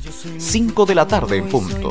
5 de la tarde en punto.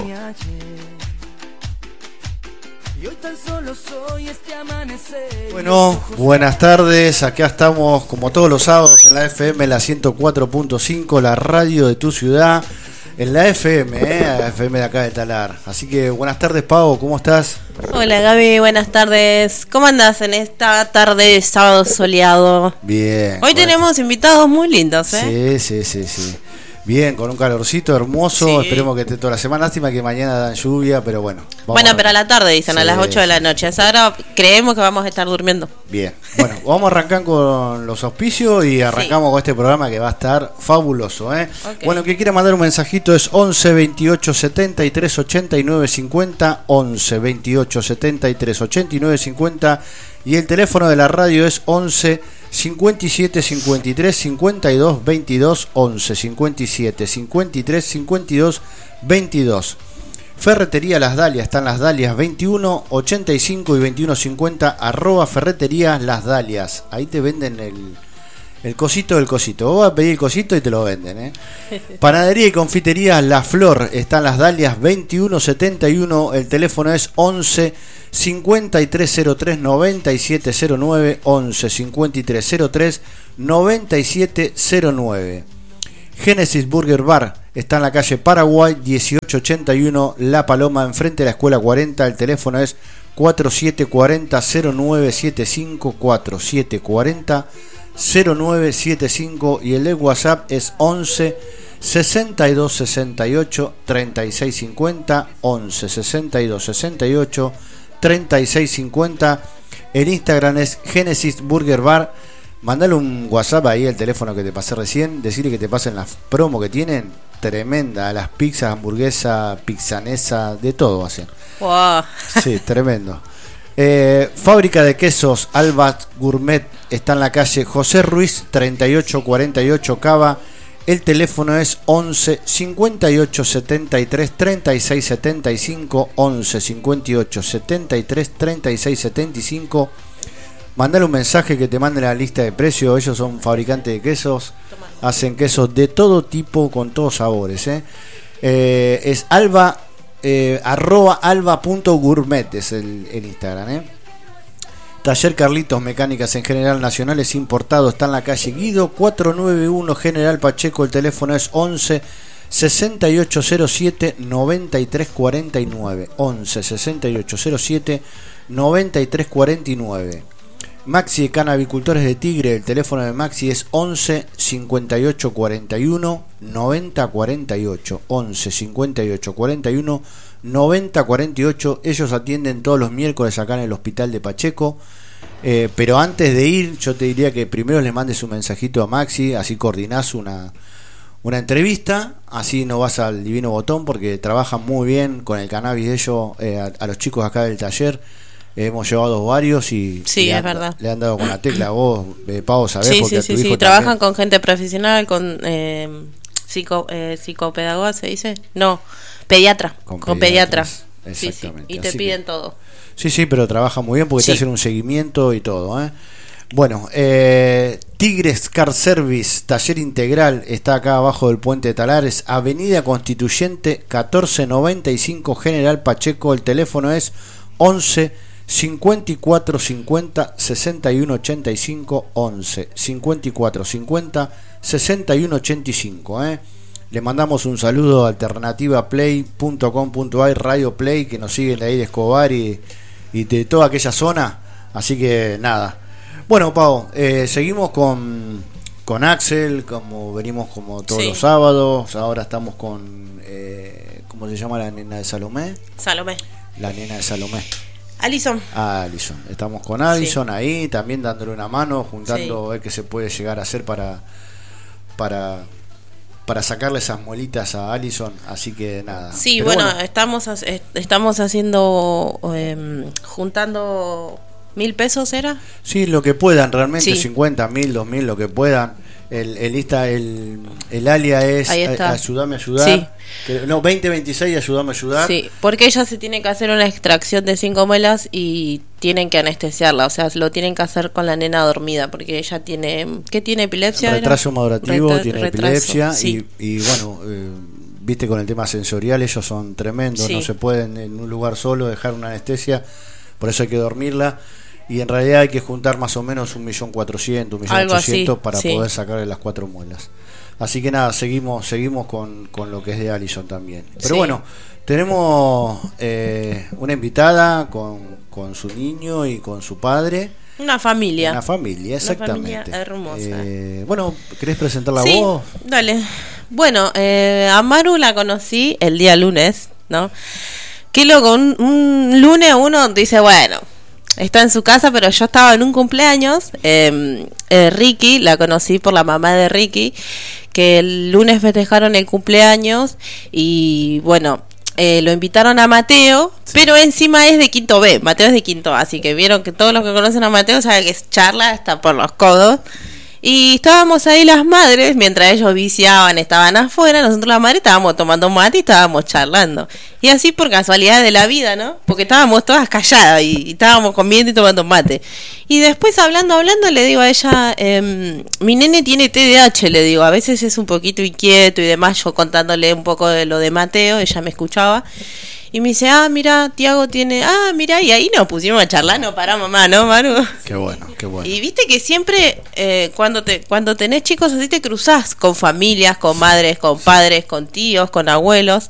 Bueno, buenas tardes, acá estamos como todos los sábados en la FM, la 104.5, la radio de tu ciudad, en la FM, la FM de acá de Talar. Así que buenas tardes, Pau, ¿cómo estás? Hola Gaby, buenas tardes. ¿Cómo andás en esta tarde de sábado soleado? Bien. Hoy tenemos invitados muy lindos, ¿eh? Sí. Bien, con un calorcito hermoso, sí. Esperemos que esté toda la semana. Lástima que mañana dan lluvia, pero bueno. Pero a la tarde dicen, sí, a las 8 de la noche. Ahora creemos que vamos a estar durmiendo. Bien, bueno, vamos a arrancar con los auspicios y arrancamos con este programa que va a estar fabuloso, ¿eh? Okay. Bueno, que quiera mandar un mensajito es 11 28 73 89 50, 11 28 73 89 50 y el teléfono de la radio es 11 57 53 52 22, 11 57 53 52 22. Ferretería Las Dalias, están Las Dalias 21 85 y 21 50 @ Ferretería Las Dalias. Ahí te venden el cosito del cosito. Vos vas a pedir el cosito y te lo venden, ¿eh? Panadería y confitería La Flor, están Las Dalias 21 71, el teléfono es 11 5303 9709, 11 5303 9709. Génesis Burger Bar está en la calle Paraguay 1881 La Paloma, enfrente de la escuela 40, el teléfono es 4740 0975, 4740 0975 y el de WhatsApp es 11 62 68 36 50, 11 62 68 36 50. El Instagram es Genesis Burger Bar. Mandale un WhatsApp ahí al teléfono que te pasé recién, decirle que te pasen las promos que tienen, tremenda, las pizzas, hamburguesa, pizzanesa, de todo hacen. Wow. Sí, tremendo. Fábrica de quesos Alba Gourmet está en la calle José Ruiz 3848 Cava. El teléfono es 11 58 73 36 75, 11 58 73 36 75. Mandale un mensaje que te manden la lista de precios. Ellos son fabricantes de quesos, hacen quesos de todo tipo con todos sabores, es Alba, @alba.gourmet es el Instagram, Taller Carlitos Mecánicas en General Nacionales Importado, está en la calle Guido 491 General Pacheco, el teléfono es 11 6807 9349, 11 6807 9349. Maxi Canavicultores de Tigre, el teléfono de Maxi es 11 58 41 90 48, 11 58 41 90 48. Ellos atienden todos los miércoles acá en el Hospital de Pacheco. Pero antes de ir, yo te diría que primero le mandes un mensajito a Maxi, así coordinás una entrevista, así no vas al Divino Botón, porque trabajan muy bien con el cannabis de ellos, a los chicos acá del taller. Hemos llevado varios y sí, es verdad. Le han dado con la tecla. Vos, Pau, sabés, sí, porque sí, a tu hijo sí. Trabajan con gente profesional, con psicopedagoga, ¿se dice? No, pediatra. Con pediatra. Exactamente. Sí. Y te piden todo. Sí, pero trabajan muy bien porque te hacen un seguimiento y todo, Bueno, Tigres Car Service, taller integral, está acá abajo del puente de Talares, Avenida Constituyente 1495 General Pacheco, el teléfono es 11 54 50 61 85, 11 54 50 61 85. Le mandamos un saludo a alternativaplay.com.ar, Radio Play, que nos siguen de ahí de Escobar y de toda aquella zona. Así que nada. Bueno, Pau, seguimos con Axel, como venimos como todos los sábados. Ahora estamos con ¿cómo se llama la nena de Salomé? Salomé. La nena de Salomé. Alison. Estamos con Alison ahí, también dándole una mano, juntando qué se puede llegar a hacer para sacarle esas muelitas a Alison, así que nada. Sí, bueno, estamos haciendo, juntando 1.000 pesos, ¿era? Sí, lo que puedan, realmente, 50, 1.000, 2.000, lo que puedan. El alia es ayúdame a ayudar. Sí. No, 2026, ayúdame a ayudar. Sí, porque ella se tiene que hacer una extracción de 5 muelas y tienen que anestesiarla, o sea, lo tienen que hacer con la nena dormida, porque ella tiene, ¿qué tiene? ¿Epilepsia? Retraso madurativo, tiene retraso, epilepsia, sí. y bueno, viste, con el tema sensorial, ellos son tremendos, Sí. no se pueden en un lugar solo dejar una anestesia, por eso hay que dormirla. Y en realidad hay que juntar más o menos 1.400.000, Algo 1.800.000 así, para sí. poder sacarle las 4 muelas. Así que nada, seguimos con lo que es de Alison también. Pero Sí. bueno, tenemos una invitada con su niño y con su padre. Una familia. Una familia, exactamente. Una familia hermosa. Bueno, ¿querés presentarla Sí, vos? dale. Bueno, a Maru la conocí el día lunes, ¿no? Qué loco, un lunes uno dice, bueno, está en su casa, pero yo estaba en un cumpleaños. Ricky, la conocí por la mamá de Ricky, que el lunes festejaron el cumpleaños y bueno, lo invitaron a Mateo, pero encima es de quinto B, Mateo es de quinto A, así que vieron que todos los que conocen a Mateo saben que es charla hasta por los codos. Y estábamos ahí las madres, mientras ellos viciaban, estaban afuera, nosotros las madres estábamos tomando mate y estábamos charlando. Y así por casualidad de la vida, ¿no? Porque estábamos todas calladas y estábamos comiendo y tomando mate. Y después hablando, le digo a ella, mi nene tiene TDAH, le digo, a veces es un poquito inquieto y demás, yo contándole un poco de lo de Mateo, ella me escuchaba. Y me dice, mira, Tiago tiene, mira, y ahí nos pusimos a charlar, no paramos más, ¿no, Maru? Qué bueno, qué bueno. Y viste que siempre cuando tenés chicos así te cruzás con familias, con madres, con padres, con tíos, con abuelos.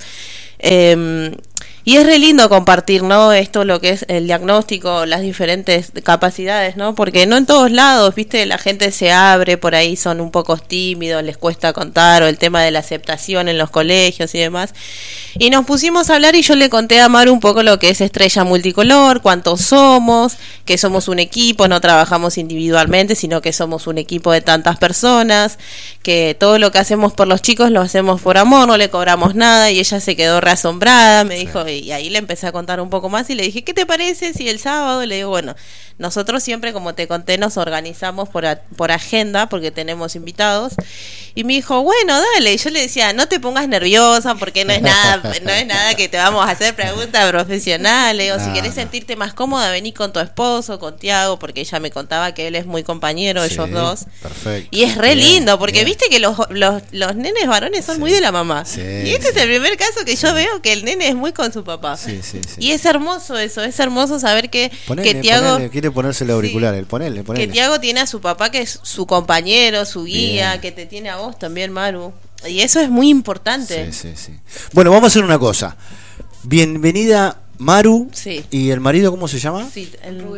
Y es re lindo compartir, ¿no? Esto, lo que es el diagnóstico, las diferentes capacidades, ¿no? Porque no en todos lados, ¿viste? La gente se abre, por ahí son un poco tímidos, les cuesta contar, o el tema de la aceptación en los colegios y demás. Y nos pusimos a hablar y yo le conté a Maru un poco lo que es Estrella Multicolor, cuántos somos, que somos un equipo, no trabajamos individualmente, sino que somos un equipo de tantas personas, que todo lo que hacemos por los chicos lo hacemos por amor, no le cobramos nada, y ella se quedó re asombrada, me dijo, y ahí le empecé a contar un poco más y le dije, ¿qué te parece si el sábado? Le digo, bueno, nosotros siempre, como te conté, nos organizamos por agenda porque tenemos invitados. Y me dijo, bueno, dale. Y yo le decía, no te pongas nerviosa porque no es nada que te vamos a hacer preguntas profesionales. O si querés sentirte más cómoda, vení con tu esposo, con Tiago, porque ella me contaba que él es muy compañero, ellos dos. Perfecto. Y es re Bien, lindo, porque bien. viste que los nenes varones son muy de la mamá. Sí, Y este es el primer caso que yo veo que el nene es muy con su papá. Sí. Y es hermoso eso, es hermoso saber que Ponele, Tiago... quiere ponerse el auricular, ponele. Que Tiago tiene a su papá que es su compañero, su guía, Bien. que te tiene a vos también, Maru. Y eso es muy importante. Sí. Bueno, vamos a hacer una cosa. Bienvenida Maru. Sí. ¿Y el marido cómo se llama? Sí,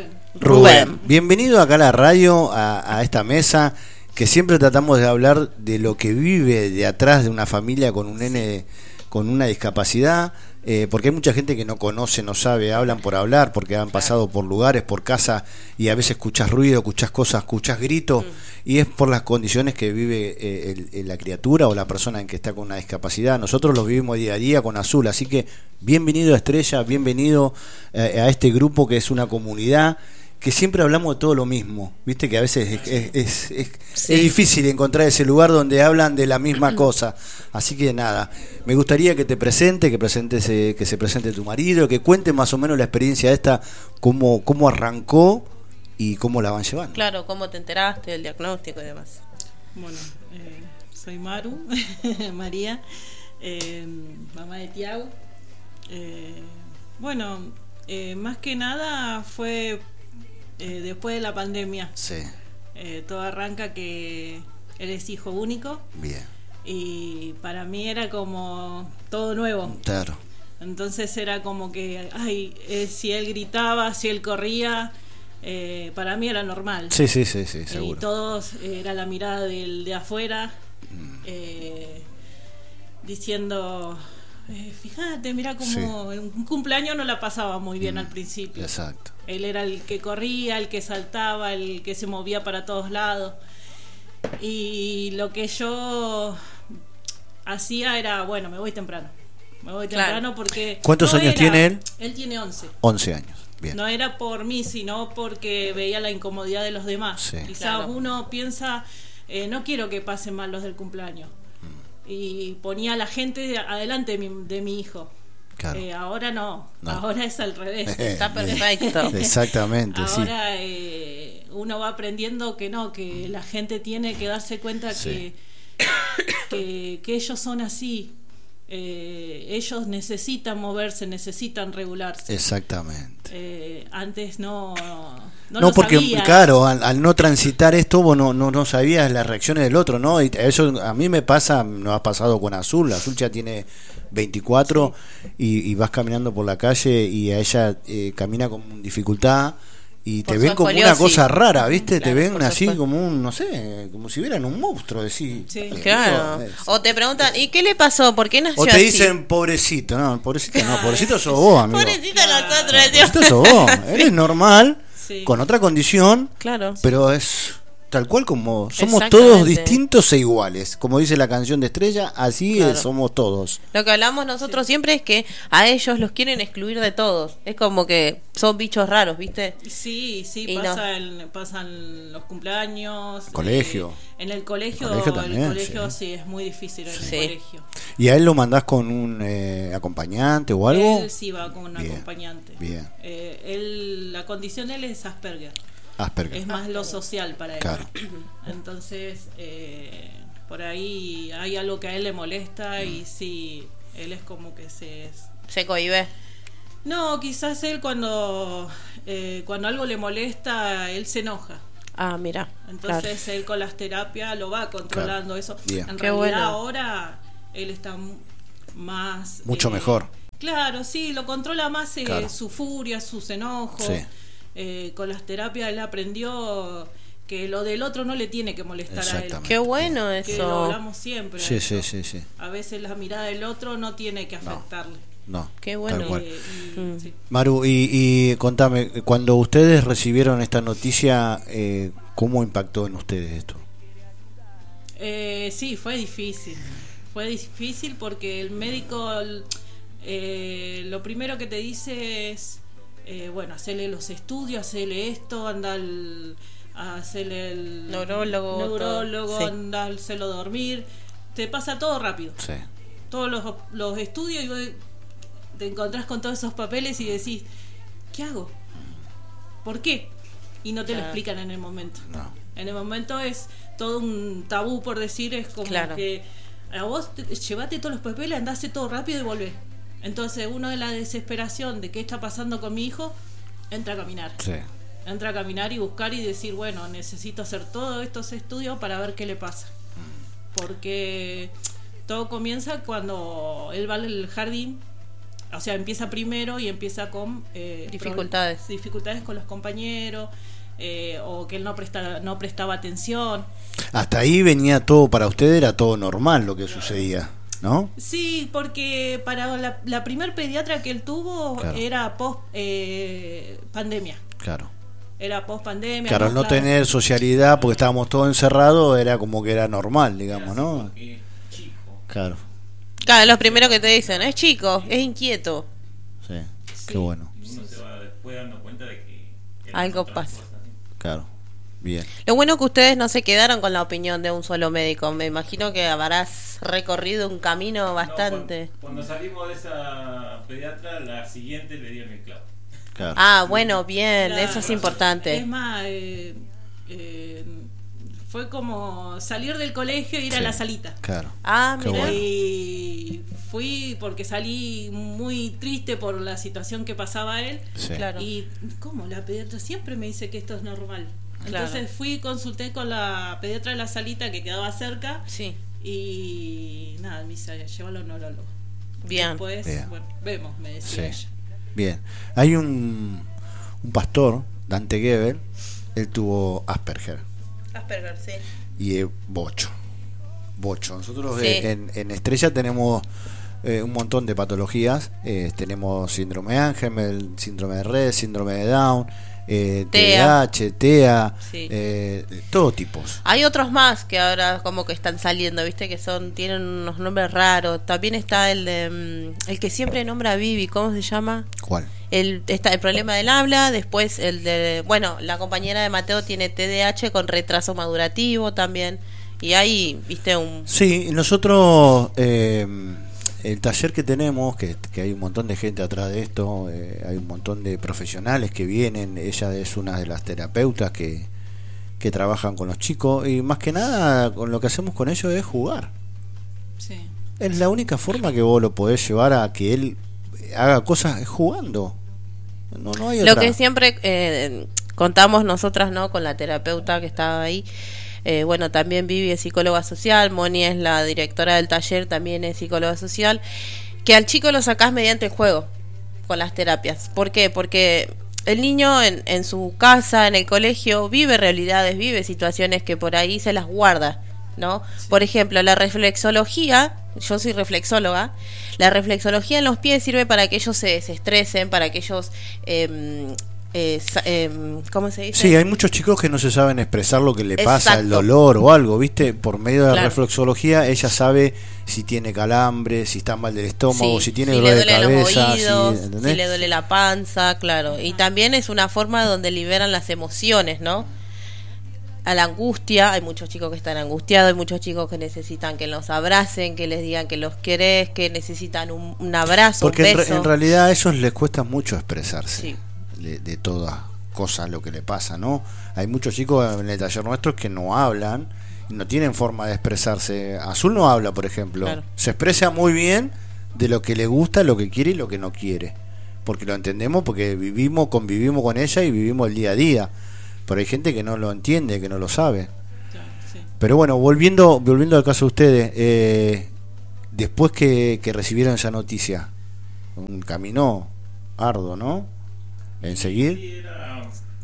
Rubén. Bienvenido acá a la radio, a esta mesa, que siempre tratamos de hablar de lo que vive de atrás de una familia con un nene con una discapacidad. Porque hay mucha gente que no conoce, no sabe, hablan por hablar, porque han pasado por lugares, por casa, y a veces escuchas ruido, escuchas cosas, escuchas gritos, y es por las condiciones que vive la criatura o la persona en que está con una discapacidad. Nosotros los vivimos día a día con Azul, así que bienvenido a Estrella, bienvenido a este grupo que es una comunidad, que siempre hablamos de todo lo mismo, viste que a veces es difícil encontrar ese lugar donde hablan de la misma cosa. Así que nada, me gustaría que te presente, que se presente tu marido, que cuente más o menos la experiencia esta, cómo arrancó y cómo la van llevando. Claro, cómo te enteraste del diagnóstico y demás. Bueno, soy Maru, María, mamá de Tiago. Más que nada fue después de la pandemia. Sí. Todo arranca que él es hijo único. Bien. Y para mí era como todo nuevo. Claro. Entonces era como que, si él gritaba, si él corría, para mí era normal. Sí, seguro. Y todos, era la mirada del de afuera, diciendo, fíjate, mira como en un cumpleaños no la pasaba muy bien al principio. Exacto. Él era el que corría, el que saltaba, el que se movía para todos lados. Y lo que yo hacía era, bueno, me voy temprano porque... ¿Cuántos años tiene él? Él tiene 11. 11 años, bien. No era por mí, sino porque veía la incomodidad de los demás. Sí. Quizás uno piensa, no quiero que pasen mal los del cumpleaños. Y ponía a la gente adelante de mi hijo. Claro. Ahora no, ahora es al revés. Está perfecto. Exactamente, ahora uno va aprendiendo que la gente tiene que darse cuenta que ellos son así, ellos necesitan moverse, necesitan regularse. Exactamente. Antes no lo porque sabías. Claro, al no transitar esto vos no sabías las reacciones del otro, ¿no? Y eso a mí me ha pasado con Azul. Azul ya tiene 24 y vas caminando por la calle y a ella camina con dificultad y te ven como una cosa rara, ¿viste? Te ven así como un, no sé, como si vieran un monstruo, decís. Sí, claro. O te preguntan, ¿y qué le pasó? ¿Por qué nació así? O te dicen, pobrecito. No, pobrecito sos vos, amigo. Pobrecito nosotros. Pobrecito sos vos. Eres normal, con otra condición, claro. Pero es tal cual como somos todos distintos e iguales, como dice la canción de Estrella, así somos todos. Lo que hablamos nosotros siempre es que a ellos los quieren excluir de todos, es como que son bichos raros, ¿viste? Sí, pasan los cumpleaños, colegio. En el colegio también, sí, es muy difícil en el colegio. ¿Y a él lo mandás con un acompañante o algo? Él sí va con un acompañante. Bien. La condición de él es Asperger. Es más lo social para él. Claro. Entonces, por ahí hay algo que a él le molesta y sí, él es como que se cohíbe. No, quizás él cuando algo le molesta, él se enoja. Ah, mira. Entonces él con las terapias lo va controlando eso. Bien. En realidad ahora él está más... Mucho mejor. Claro, sí, lo controla más su furia, sus enojos. Sí. Con las terapias él aprendió que lo del otro no le tiene que molestar a él. Qué bueno eso. Que lo hablamos siempre. Sí. A veces la mirada del otro no tiene que afectarle. No. Qué bueno. Sí. Maru, y contame, cuando ustedes recibieron esta noticia, ¿cómo impactó en ustedes esto? Sí, fue difícil. Fue difícil porque el médico lo primero que te dice es... bueno, hacerle los estudios, hacerle esto, hacerle el neurólogo, hacerlo dormir, te pasa todo rápido. Sí. Todos los estudios y vos te encontrás con todos esos papeles y decís, ¿qué hago? ¿Por qué? Y no te lo explican en el momento. No. En el momento es todo un tabú, por decir, es como que a vos llevate todos los papeles, andase todo rápido y volvés. Entonces uno de la desesperación de qué está pasando con mi hijo, entra a caminar. Sí. Entra a caminar y buscar y decir, bueno, necesito hacer todos estos estudios para ver qué le pasa. Porque todo comienza cuando él va al jardín, o sea, empieza primero y empieza con dificultades con los compañeros, o que él no prestaba atención. Hasta ahí venía todo, para usted era todo normal lo que sucedía, ¿no? Sí, porque para la primer pediatra que él tuvo era post pandemia. Claro. Era post pandemia. Claro, no tener socialidad porque estábamos todos encerrados, era como que era normal, digamos, ¿no? Claro. Claro, lo primero que te dicen, es chico, es inquieto. Sí, qué bueno. Uno se va después dando cuenta de que algo pasa. Claro. Bien. Lo bueno que ustedes no se quedaron con la opinión de un solo médico. Me imagino que habrás recorrido un camino bastante. No, cuando salimos de esa pediatra, la siguiente le dieron el clavo. Claro. Ah, bueno, bien, Claro. eso es importante. Es más, fue como salir del colegio e ir a la salita. Claro. Ah, Qué mira. bueno. Y fui porque salí muy triste por la situación que pasaba él. Sí. Claro. Y ¿cómo? La pediatra siempre me dice que esto es normal. Claro. Entonces fui y consulté con la pediatra de la salita que quedaba cerca. Sí. Y nada, me dice, llévalo al neurólogo. Bien. Después, Bien. bueno, vemos, me decía ella. Bien. Hay un pastor, Dante Gebel, él tuvo Asperger Asperger, sí. y bocho. Nosotros Sí. en Estrella tenemos un montón de patologías. Tenemos síndrome de Angelman, síndrome de Rett, síndrome de Down, TDAH, TEA, Sí. todo tipos. Hay otros más que ahora como que están saliendo, viste, que tienen unos nombres raros. También está el que siempre nombra a Vivi, ¿cómo se llama? ¿Cuál? Está el problema del habla, después la compañera de Mateo tiene TDAH con retraso madurativo también. Y ahí, viste, Sí, nosotros el taller que tenemos, que hay un montón de gente atrás de esto, hay un montón de profesionales que vienen. Ella es una de las terapeutas que trabajan con los chicos, y más que nada con lo que hacemos con ellos es jugar. Sí. Es la única forma que vos lo podés llevar a que él haga cosas jugando. No hay Lo otra. que siempre contamos nosotras, ¿no? Con la terapeuta que estaba ahí. Bueno, también Vivi es psicóloga social, Moni es la directora del taller, también es psicóloga social, que al chico lo sacás mediante el juego, con las terapias. ¿Por qué? Porque el niño en su casa, en el colegio, vive realidades, vive situaciones que por ahí se las guarda, ¿no? Sí. Por ejemplo, la reflexología, yo soy reflexóloga, la reflexología en los pies sirve para que ellos se desestresen, para que ellos... ¿cómo se dice? Sí, hay muchos chicos que no se saben expresar lo que le pasa, el dolor o algo, ¿viste? Por medio de la reflexología ella sabe si tiene calambre, si está mal del estómago, si tiene dolor de cabeza, si le duele la panza, claro. Y también es una forma donde liberan las emociones, ¿no? A la angustia, hay muchos chicos que están angustiados, hay muchos chicos que necesitan que los abracen, que les digan que los querés, que necesitan un abrazo, porque un beso. En realidad a ellos les cuesta mucho expresarse. Sí. De todas cosas lo que le pasa, ¿no? Hay muchos chicos en el taller nuestro que no hablan y no tienen forma de expresarse. Azul no habla, por ejemplo. Claro. Se expresa muy bien de lo que le gusta, lo que quiere y lo que no quiere. Porque lo entendemos, porque convivimos con ella y vivimos el día a día. Pero hay gente que no lo entiende, que no lo sabe. Claro, sí. Pero bueno, volviendo al caso de ustedes, después que recibieron esa noticia, un camino arduo, ¿no? En seguir. Sí, era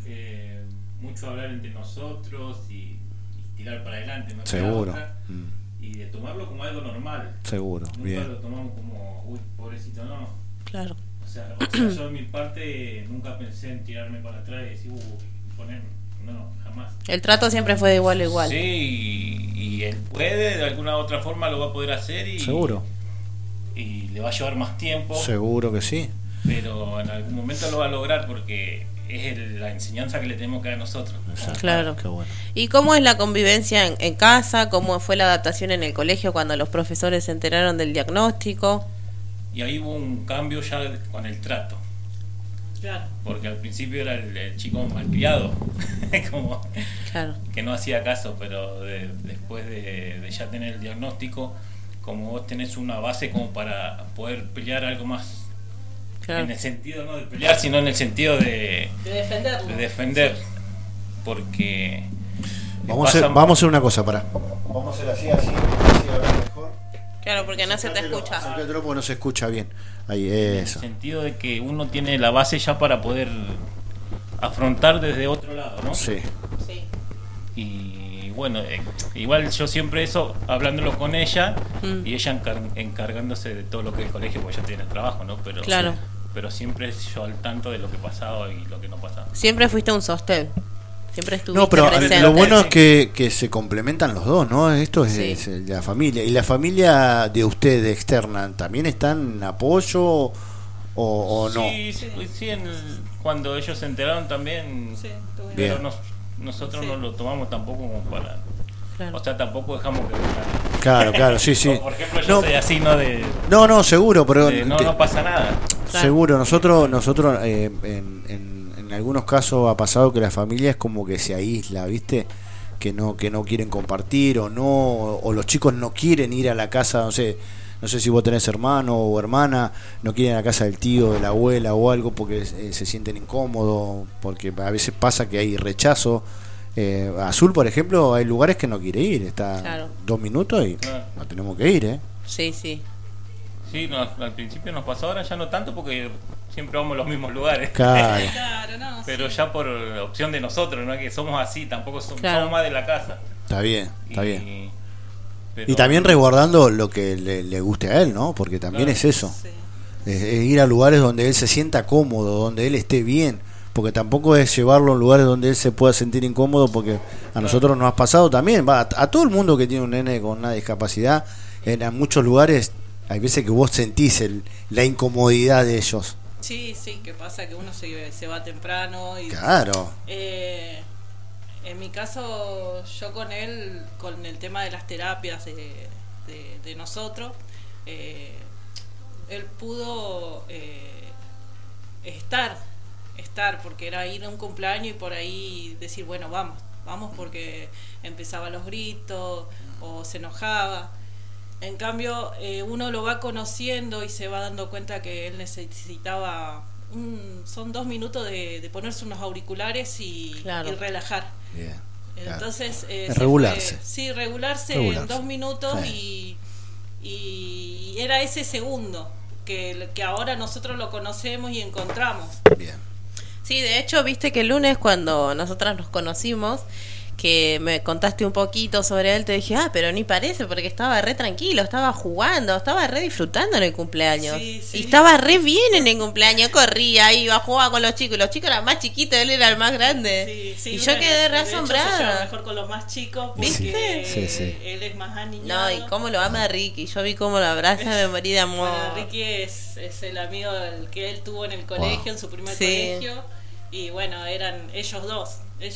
mucho hablar entre nosotros y tirar para adelante, ¿no? Seguro. Y de tomarlo como algo normal. Seguro, nunca bien. Lo tomamos como, uy, pobrecito, no. Claro. O sea, yo de mi parte nunca pensé en tirarme para atrás y decir, ponerme. No, jamás. El trato siempre fue de igual a igual. Sí, y él puede, de alguna otra forma lo va a poder hacer y. Seguro. Y le va a llevar más tiempo. Seguro que sí. Pero en algún momento lo va a lograr porque es la enseñanza que le tenemos que dar a nosotros. Exacto. Claro. Qué bueno. ¿Y cómo es la convivencia en casa? ¿Cómo fue la adaptación en el colegio cuando los profesores se enteraron del diagnóstico? Y ahí hubo un cambio ya con el trato. Claro. Porque al principio era el chico malcriado, como claro. que no hacía caso, pero después de ya tener el diagnóstico, como vos tenés una base como para poder pelear algo más. Claro. En el sentido no de pelear, sino en el sentido de defenderlo. De defender. Porque vamos a hacer una cosa, pará. Vamos a hacer así a ver mejor. Claro, porque no se te escucha. Porque no se escucha bien. Ahí, en eso. el sentido de que uno tiene la base ya para poder afrontar desde otro lado, ¿no? Sí. Sí. Y bueno, igual yo siempre eso, hablándolo con ella, y ella encargándose de todo lo que es el colegio, porque ella tiene el trabajo, ¿no? Pero, claro. Sí, pero siempre yo al tanto de lo que pasaba y lo que no pasaba. Siempre fuiste un sostén. Siempre estuviste No, pero presente. lo bueno es que se complementan los dos, ¿no? Esto es la familia. ¿Y la familia de usted externa también está en apoyo o no? Sí, cuando ellos se enteraron también, Sí, pero nosotros no lo tomamos tampoco como para... Claro. O sea, tampoco dejamos que... Claro, sí. Por ejemplo, yo soy así, ¿no? No, seguro, pero... no pasa nada. Claro. Seguro, nosotros en algunos casos ha pasado que la familia es como que se aísla, ¿viste? Que no quieren compartir o los chicos no quieren ir a la casa, no sé si vos tenés hermano o hermana, no quieren ir a la casa del tío, de la abuela o algo porque se sienten incómodos, porque a veces pasa que hay rechazo. Azul, por ejemplo, hay lugares que no quiere ir, está 2 minutos y no tenemos que ir, Sí. Sí, al principio nos pasó, ahora ya no tanto porque siempre vamos a los mismos lugares. Claro. Pero ya por opción de nosotros, no es que somos así, tampoco somos más de la casa. Está bien. Pero, y también resguardando lo que le guste a él, ¿no? Porque también es eso. Sí. Es ir a lugares donde él se sienta cómodo, donde él esté bien. Porque tampoco es llevarlo a lugares donde él se pueda sentir incómodo, porque a nosotros nos ha pasado también. A todo el mundo que tiene un nene con una discapacidad, en muchos lugares hay veces que vos sentís la incomodidad de ellos. Sí, que pasa que uno se va temprano. Y, claro. En mi caso, yo con él, con el tema de las terapias de nosotros, él pudo estar, porque era ir a un cumpleaños y por ahí decir, bueno, vamos porque empezaba los gritos o se enojaba. En cambio, uno lo va conociendo y se va dando cuenta que él necesitaba son 2 minutos de ponerse unos auriculares y relajar. Bien. Entonces, regularse. Regularse en 2 minutos, sí. y era ese segundo que ahora nosotros lo conocemos y encontramos. Bien. Sí, de hecho, viste que el lunes cuando nosotras nos conocimos, que me contaste un poquito sobre él, te dije, pero ni parece, porque estaba re tranquilo, estaba jugando, estaba re disfrutando en el cumpleaños. Sí, sí. Y estaba re bien en el cumpleaños, corría, iba, jugaba con los chicos eran más chiquitos, él era el más grande. Sí, y yo quedé re asombrada. Se lleva mejor con los más chicos, porque ¿Viste? Él es más aniñado. No, y cómo lo ama Ricky, yo vi cómo lo abraza, me morí de amor. Bueno, Ricky es el amigo que él tuvo en el colegio, en su primer colegio, y bueno, eran ellos dos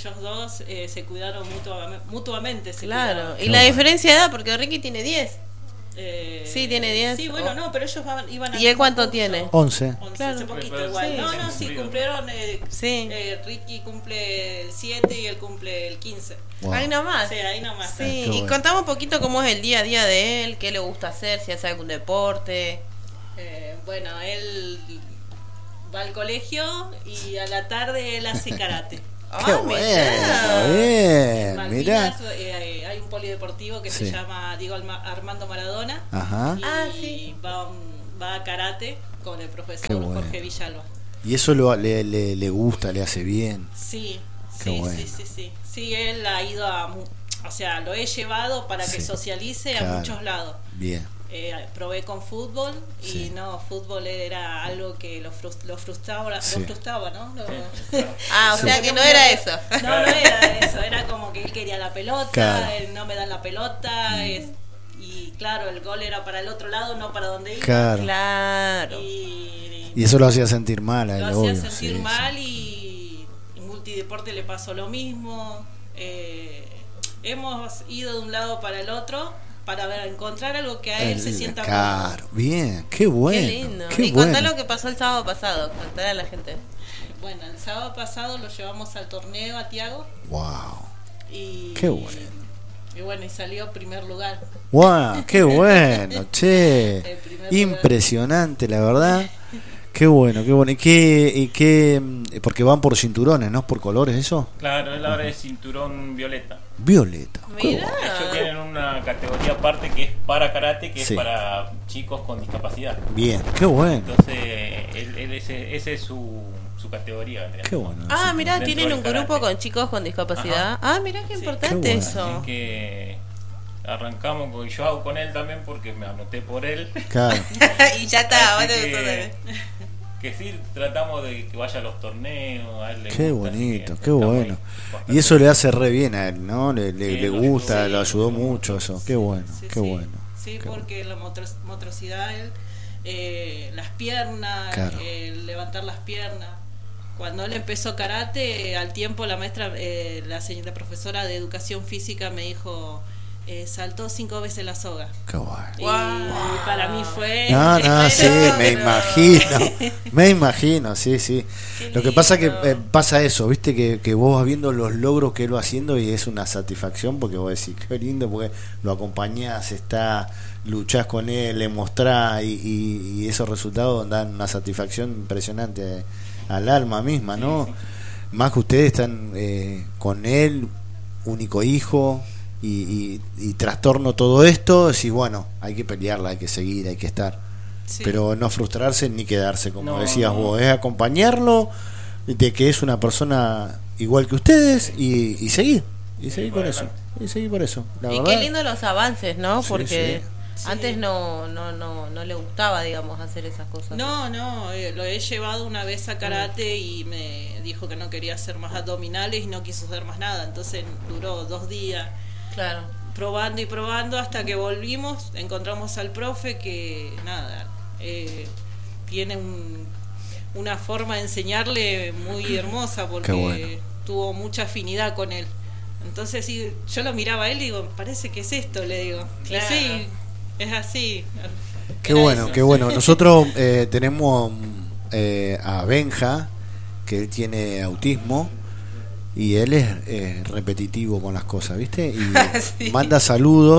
se cuidaron mutuamente. Claro, y la diferencia de edad, porque Ricky tiene 10. Sí, tiene 10. Sí, bueno, no, pero ellos iban a... ¿Y él cuánto tiene? 11. Claro. Hace poquito igual. Sí, cumplieron... Ricky cumple el 7 y él cumple el 15. Wow. Ahí nomás. Sí, ahí nomás. Sí, Qué y bueno. contamos un poquito cómo es el día a día de él, qué le gusta hacer, si hace algún deporte. Bueno, él va al colegio y a la tarde él hace karate. Qué bueno, bien, Malvinas, mirá. hay un polideportivo que se llama Diego Armando Maradona. Ajá. Y va a karate con el profesor bueno. Jorge Villalba. Y eso le gusta, le hace bien. Sí, Qué sí, bueno. sí. Sí, él ha ido o sea, lo he llevado para que socialice a muchos lados. Bien. Probé con fútbol y fútbol era algo que lo frustraba, ¿no? O sea que no era eso. No era eso, era como que él quería la pelota, Claro. él no me da la pelota, y claro, el gol era para el otro lado, no para donde iba. Claro. Y eso lo hacía sentir mal a él, lo obvio. hacía sentir Sí, mal sí. y multideporte le pasó lo mismo. Hemos ido de un lado para el otro para encontrar algo que a él se sienta Claro, cómodo. bien, qué bueno. Qué lindo. Qué Y bueno. contá lo que pasó el sábado pasado, contá a la gente. Bueno, el sábado pasado lo llevamos al torneo a Tiago Wow, y qué bueno. Y bueno, y salió primer lugar. Wow, qué bueno, che. El primer Impresionante, la verdad. Qué bueno, qué bueno. ¿Y qué? Porque van por cinturones, ¿no? Por colores, eso. Claro, él ahora es cinturón violeta. Violeta. Qué Mirá. bueno. Ellos tienen una categoría aparte que es para karate, que Sí. es para chicos con discapacidad. Bien, qué bueno. Entonces, ese es su categoría. ¿Entendés? Qué bueno. Mirá, Dentro tienen del un grupo karate. con chicos con discapacidad. Mirá qué importante Qué bueno. eso. Así que arrancamos con, yo hago con él también porque me anoté por él. Claro. Y ya está, Así vos te gustó también. que sí, tratamos de que vaya a los torneos. A él le Qué gusta, así bonito, que qué estamos bueno. ahí bastante Y eso le hace re bien a él, ¿no? Le gusta, sí, lo ayudó sí. mucho eso. Qué bueno, Sí, qué sí. bueno. Sí, qué porque la motricidad, las piernas, Claro. levantar las piernas. Cuando él empezó karate, al tiempo la maestra, la profesora de educación física me dijo, saltó 5 veces la soga. Qué bueno. Y para mí fue... No, sí, me pero- imagino, sí, sí. Qué Lo que pasa es que lindo. pasa eso, viste, que vos vas viendo los logros que él va haciendo y es una satisfacción porque vos decís, qué lindo, porque lo acompañás, luchás con él, le mostrás y esos resultados dan una satisfacción impresionante al alma misma, ¿no? Sí. Más que ustedes están con él, único hijo, y trastorno todo esto, decís, bueno, hay que pelearla, hay que seguir, hay que estar. Sí. Pero no frustrarse ni quedarse, como No, decías no. vos, es acompañarlo de que es una persona igual que ustedes y seguir, y seguir con eso, y seguir por eso. La Y verdad, qué lindo los avances, ¿no? Sí, Porque sí. antes no le gustaba, digamos, hacer esas cosas. No, lo he llevado una vez a karate y me dijo que no quería hacer más abdominales y no quiso hacer más nada. Entonces duró 2 días Claro. probando y probando hasta que volvimos, encontramos al profe que nada, tiene una forma de enseñarle muy hermosa porque Qué bueno. tuvo mucha afinidad con él. Entonces sí, yo lo miraba a él y digo, parece que es esto, le digo. Y Claro. sí, es así. qué Era bueno, eso. qué bueno. Nosotros tenemos a Benja, que él tiene autismo y él es repetitivo con las cosas, ¿viste? Y Sí. manda saludos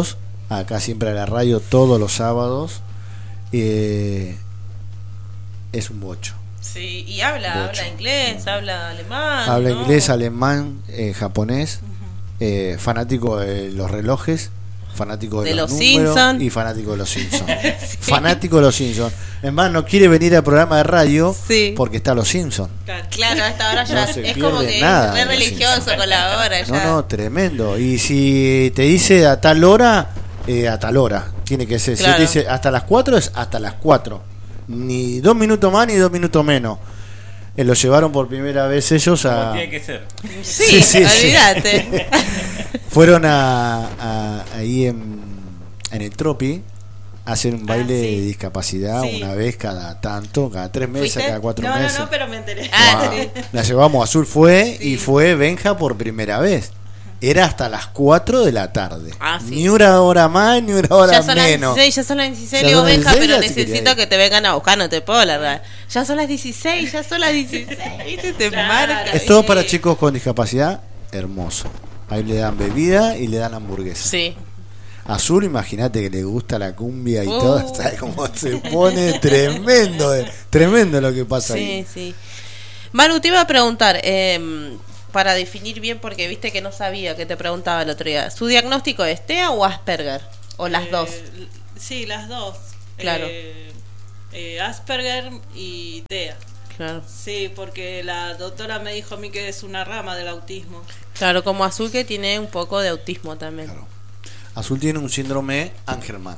acá siempre a la radio todos los sábados. Es un bocho. Sí, y habla inglés, habla alemán. Habla ¿no? inglés, alemán, japonés, fanático de los relojes, fanático de los números Simpsons y fanático de los Simpsons. Fanático de los Simpsons. Es más, no quiere venir al programa de radio porque está los Simpsons. Claro, hasta ahora ya No se es como pierde que nada es de los religioso Simpsons. con la hora ya. No, tremendo. Y si te dice a tal hora, a tal hora. Tiene que ser. Claro. Si te dice hasta las 4, es hasta las 4. Ni 2 minutos más ni 2 minutos menos. Lo llevaron por primera vez ellos a. Como tiene que ser. Sí, Sí. olvídate. Fueron ahí en el Tropi a hacer un baile de discapacidad una vez cada 3 meses, ¿Fuiste? cada 4 meses. No, pero me enteré. Wow. La llevamos, Azul fue y fue Benja por primera vez. Era hasta las 4 de la tarde. Ni una hora más, ni una hora Ya son menos. ya son las 16, Ya digo, son las Benja, 16, pero ya se quería necesito ir. que te vengan a buscar, no te puedo largar. Ya son las 16, ¿viste? Te marca. Es todo para chicos con discapacidad, hermoso. Ahí le dan bebida y le dan hamburguesa. Sí. Azul, imagínate que le gusta la cumbia y todo, ¿sabes cómo se pone? Tremendo, tremendo lo que pasa ahí. Sí. Manu, te iba a preguntar, para definir bien, porque viste que no sabía, que te preguntaba el otro día. ¿Su diagnóstico es TEA o Asperger? ¿O las dos? Sí, las dos. Claro. Asperger y TEA. Claro. Sí, porque la doctora me dijo a mí que es una rama del autismo. Claro, como Azul, que tiene un poco de autismo también. Claro. Azul tiene un síndrome Angelman.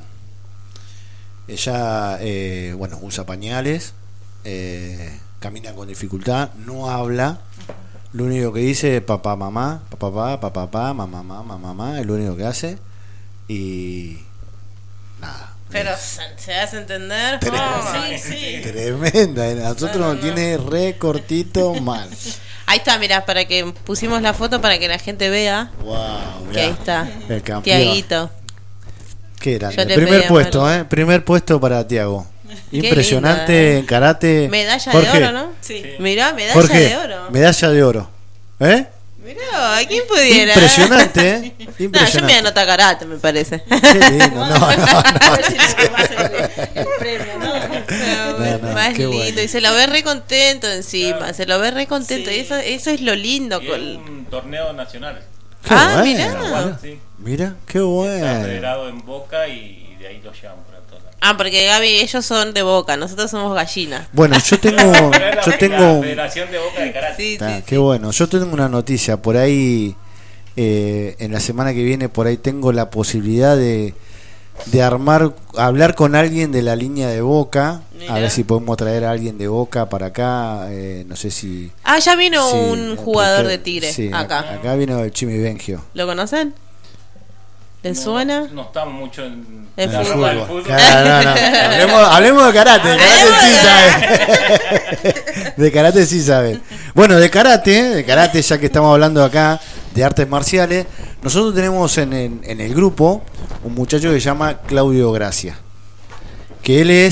Ella, usa pañales, camina con dificultad, no habla. Lo único que dice es papá, mamá, papá, mamá, es lo único que hace. Y nada. Pero se hace entender. Sí. Tremenda. Nosotros nos tiene re cortito mal. Ahí está, mirá, para que pusimos la foto para que la gente vea. Wow, Que ahí está. El campeón. Tiaguito. Qué grande. Yo le Primer pedí a puesto, Maru. Primer puesto para Tiago. Qué Impresionante lindo, en karate. Medalla Jorge, de oro, ¿no? Sí. Mirá, medalla Jorge, de oro. medalla de oro. Mirá, ¿a quién pudiera? Impresionante, No, yo me impresionante. anota karate, me parece. Qué lindo, no. A ver si no va a ser el premio, ¿no? No, Más qué lindo, bueno. y se lo ve re contento encima, Claro. se lo ve re contento, Sí. y eso es lo lindo. Y es un torneo nacional. Qué Ah, bueno. mirá. Sí. Mira, qué Está bueno. federado en Boca y de ahí lo llevan por todos lados. Ah, porque Gaby, ellos son de Boca, nosotros somos gallinas. Bueno, yo tengo La un- Federación de Boca de Karate. Sí, Está, sí, qué sí. bueno. Yo tengo una noticia por ahí. En la semana que viene por ahí tengo la posibilidad de hablar con alguien de la línea de Boca. Mirá. A ver si podemos traer a alguien de Boca para acá. No sé si. Ah, ya vino Sí, un jugador porque- de Tigre sí, acá. Acá vino el Chimi Bengio. ¿Lo conocen? ¿Les suena? No estamos mucho en El la fútbol. rama del fútbol. Claro, no. Hablemos de karate. De karate sí sabe. De karate sí sabe. Bueno, de karate, ya que estamos hablando acá de artes marciales, nosotros tenemos en el grupo un muchacho que se llama Claudio Gracia. Que él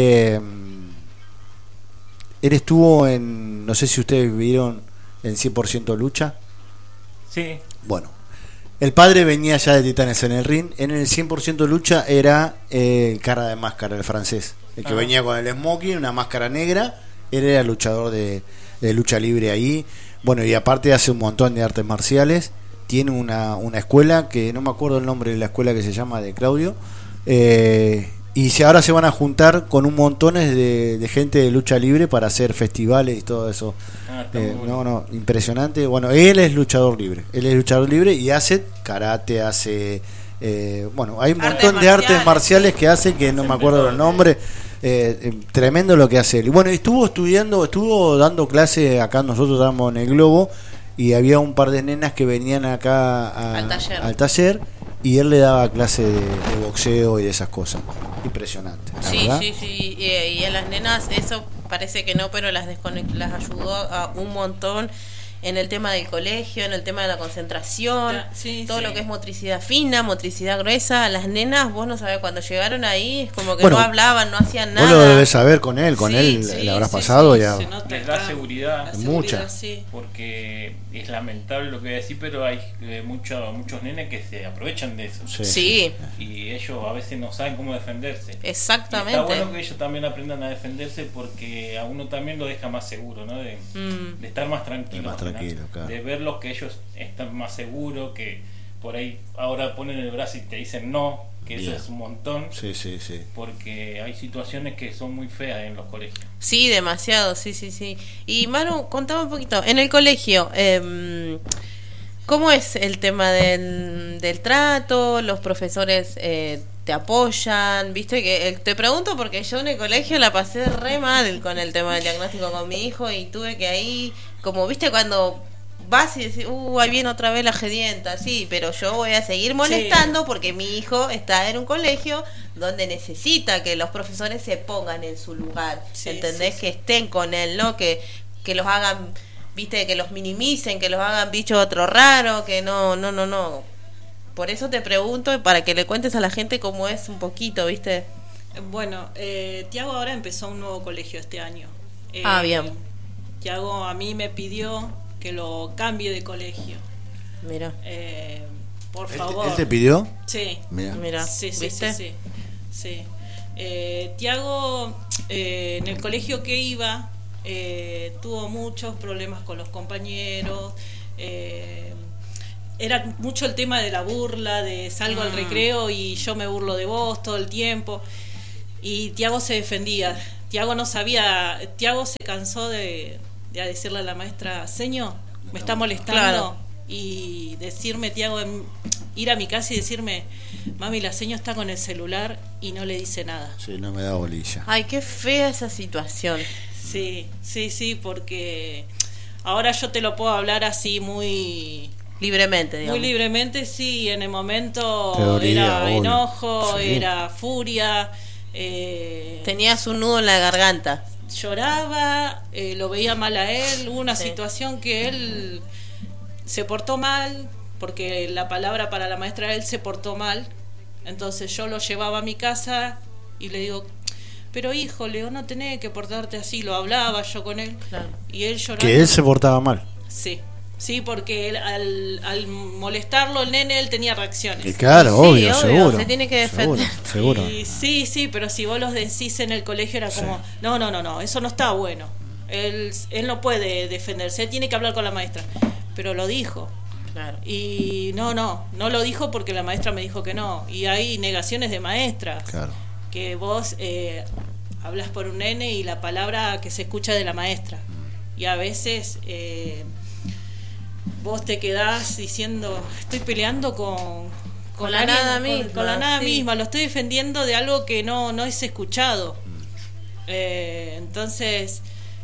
estuvo en, no sé si ustedes vieron en 100% lucha. Sí. Bueno, el padre venía ya de Titanes en el ring. En el 100% lucha era cara de máscara, el francés. El que venía con el smoking, una máscara negra. Él era luchador de lucha libre ahí. Bueno, y aparte hace un montón de artes marciales. Tiene una escuela que no me acuerdo el nombre de la escuela, que se llama de Claudio. Y ahora se van a juntar con un montón de gente de lucha libre para hacer festivales y todo eso. Está muy bueno. Impresionante. Bueno, él es luchador libre. Y hace karate, hace... hay un Artes montón de artes marciales, marciales que hace, que no me acuerdo el nombre. Tremendo lo que hace él. Y bueno, estuvo dando clase acá, nosotros estábamos en el Globo, y había un par de nenas que venían acá al taller, y él le daba clase de boxeo y de esas cosas. Impresionante, la Sí, verdad. sí. Y a las nenas eso parece que no, pero las ayudó a un montón en el tema del colegio, en el tema de la concentración, Sí, todo sí. lo que es motricidad fina, motricidad gruesa. Las nenas, vos no sabés, cuando llegaron ahí, es como que Bueno, no hablaban, no hacían Vos nada. lo debes saber con él, Sí, le habrás Sí, pasado sí, ya. se nota Les da acá. seguridad. La Mucha. sí. Porque es lamentable lo que voy a decir, pero hay muchos nenes que se aprovechan de eso. Sí. Y ellos a veces no saben cómo defenderse. Exactamente. Y está bueno que ellos también aprendan a defenderse, porque a uno también lo deja más seguro, ¿no? De estar más tranquilo. Claro. De verlos que ellos están más seguros, que por ahí ahora ponen el brazo y te dicen no, que eso es un montón. Sí. Porque hay situaciones que son muy feas en los colegios. Sí, demasiado, sí. Y Manu, contame un poquito, en el colegio, ¿cómo es el tema del trato? ¿Los profesores te apoyan? Viste que te pregunto porque yo en el colegio la pasé re mal con el tema del diagnóstico con mi hijo, y tuve que ahí, como viste cuando vas y decís, ahí viene otra vez la gedienta, sí, pero yo voy a seguir molestando porque mi hijo está en un colegio donde necesita que los profesores se pongan en su lugar, ¿entendés? Que estén con él, ¿no? Que los hagan, viste, que los minimicen, que los hagan bicho otro raro, que no. Por eso te pregunto, para que le cuentes a la gente cómo es un poquito, viste. Bueno, Tiago ahora empezó un nuevo colegio este año. Bien. Tiago a mí me pidió que lo cambie de colegio. Mira. Por favor. ¿Él te pidió? Sí. Mira. Sí. Sí. Tiago, en el colegio que iba, tuvo muchos problemas con los compañeros. Era mucho el tema de la burla, de salgo al recreo y yo me burlo de vos todo el tiempo. Y Tiago se defendía. Tiago no sabía. Tiago se cansó de decirle a la maestra, señor, me está molestando. Claro. Y decirme, Tiago, ir a mi casa y decirme, mami, la señora está con el celular y no le dice nada. Sí, no me da bolilla. Ay, qué fea esa situación. Sí, porque ahora yo te lo puedo hablar así muy libremente, digamos. Muy libremente, sí. En el momento Teoría, era obvio. enojo, Sí. era furia. Tenías un nudo en la garganta. Lloraba, lo veía mal a él. Hubo una situación que él se portó mal, porque la palabra para la maestra, él se portó mal. Entonces yo lo llevaba a mi casa y le digo, pero hijo, Leo, no tenés que portarte así. Lo hablaba yo con él. Claro. Y él llorando. Que él se portaba mal. Sí, porque él, al molestarlo el nene, él tenía reacciones. Y claro, Sí, obvio, seguro. se tiene que defender. Seguro. Y sí, pero si vos los decís en el colegio era como, no, eso no está bueno. Él no puede defenderse, él tiene que hablar con la maestra. Pero lo dijo. Claro. Y no lo dijo porque la maestra me dijo que no. Y hay negaciones de maestras. Claro. Que vos hablas por un nene y la palabra que se escucha de la maestra. Y a veces vos te quedás diciendo, estoy peleando con la nada misma. Con la nada misma, lo estoy defendiendo de algo que no es escuchado. Entonces,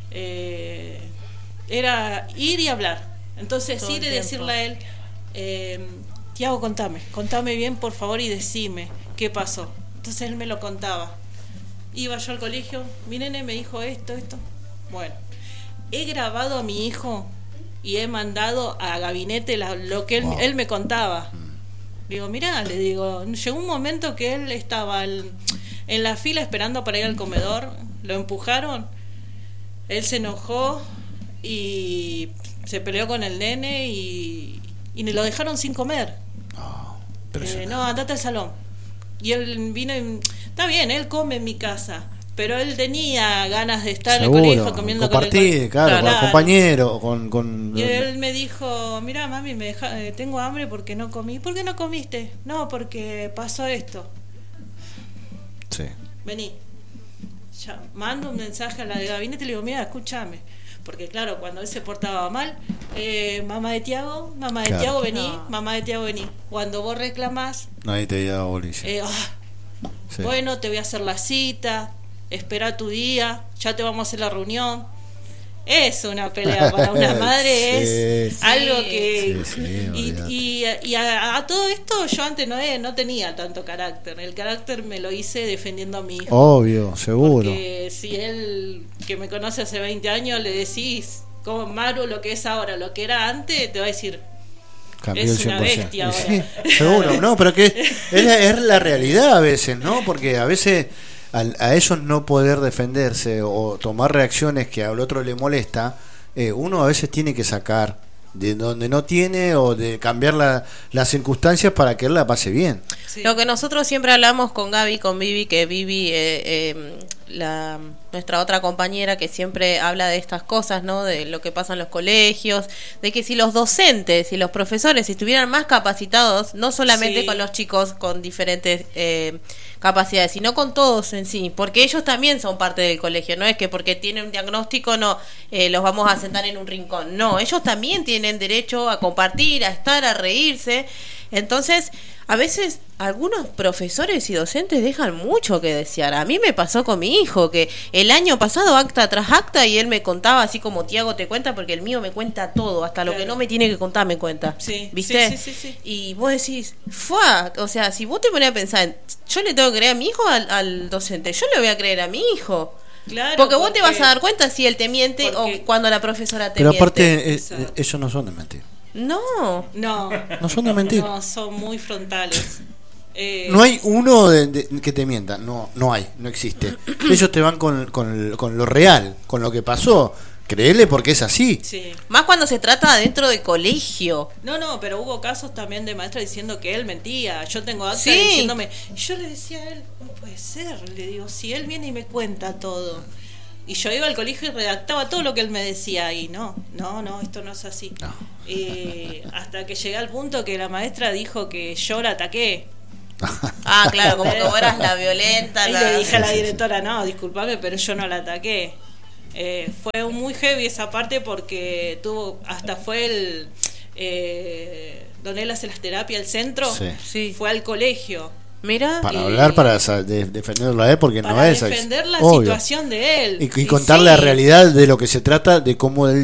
era ir y hablar. Entonces, Todo ir y el decirle a él, Tiago, contame bien, por favor, y decime qué pasó. Entonces él me lo contaba. Iba yo al colegio, mi nene me dijo esto. Bueno, he grabado a mi hijo y he mandado a gabinete lo que él me contaba. Digo, mirá, le digo, llegó un momento que él estaba en la fila esperando para ir al comedor, lo empujaron, él se enojó y se peleó con el nene y lo dejaron sin comer. No, andate al salón. Y él vino y, está bien, él come en mi casa, pero él tenía ganas de estar Seguro, en el colegio comiendo compartir, con el compañero, con... Y él me dijo, mira mami, tengo hambre porque no comí. ¿Por qué no comiste? No, porque pasó esto. Sí. Vení. Ya, mando un mensaje a la de gabinete y le digo, mira, escúchame. Porque claro, cuando él se portaba mal, mamá de Tiago, vení, No. mamá de Tiago, vení. Cuando vos reclamás, Nadie te había dado bolilla. Sí. bueno, te voy a hacer la cita, espera tu día, ya te vamos a hacer la reunión. Es una pelea para una madre, Sí. es algo que... Sí, olvidate. y a todo esto yo antes no tenía tanto carácter. El carácter me lo hice defendiendo a mi hijo. Obvio, seguro. Porque si él, que me conoce hace 20 años, le decís como Maru lo que es ahora, lo que era antes, te va a decir, Cambió es el una 100%. bestia ahora. Sí, seguro, no, pero que es la realidad a veces, ¿no? Porque a veces a ellos no poder defenderse o tomar reacciones que al otro le molesta, uno a veces tiene que sacar de donde no tiene o de cambiar las circunstancias para que él la pase bien. Sí. Lo que nosotros siempre hablamos con Gaby, con Vivi, que Vivi, nuestra otra compañera que siempre habla de estas cosas, ¿no? De lo que pasa en los colegios, de que si los docentes y los profesores estuvieran más capacitados, no solamente con los chicos con diferentes capacidades, sino con todos en sí, porque ellos también son parte del colegio, no es que porque tienen un diagnóstico los vamos a sentar en un rincón, no, ellos también tienen derecho a compartir, a estar, a reírse. Entonces, a veces algunos profesores y docentes dejan mucho que desear. A mí me pasó con mi hijo, que el año pasado, acta tras acta, y él me contaba así como Tiago te cuenta, porque el mío me cuenta todo, hasta lo que no me tiene que contar me cuenta. Sí, ¿viste? Sí. Y vos decís, o sea, si vos te ponés a pensar, yo le tengo que creer a mi hijo al docente, yo le voy a creer a mi hijo. Claro, porque vos te vas a dar cuenta si él te miente o cuando la profesora te miente. Pero aparte, eso no son de mentir. No son de mentir. No, son muy frontales. No hay uno que te mienta, no hay, no existe. Ellos te van con lo real, con lo que pasó. Créele porque es así. Sí. Más cuando se trata dentro del colegio. No, pero hubo casos también de maestras diciendo que él mentía. Yo tengo acta diciéndome. Yo le decía a él, no puede ser. Le digo, si él viene y me cuenta todo. Y yo iba al colegio y redactaba todo lo que él me decía. Y no, esto no es así. No. Hasta que llegué al punto que la maestra dijo que yo la ataqué. Claro, como que vos eras la violenta. Y le dije a la directora, no, discúlpame, pero yo no la ataqué. Fue muy heavy esa parte porque fue donde él hace las terapias al centro, fue al colegio. Mira, para hablar, para defenderlo a él, porque no es defender la obvio. situación de él y contar la realidad de lo que se trata, de cómo él